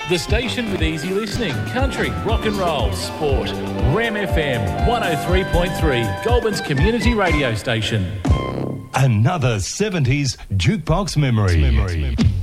The station with easy listening, country, rock and roll, sport. Rem FM 103.3, Goulburn's community radio station. Another 70s jukebox memory.